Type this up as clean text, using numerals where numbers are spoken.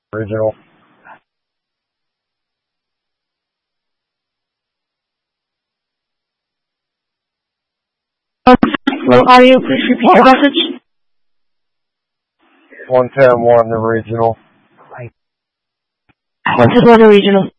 Original. Hello, audio, please repeat your message. 110-1, the regional. 110-1, the regional.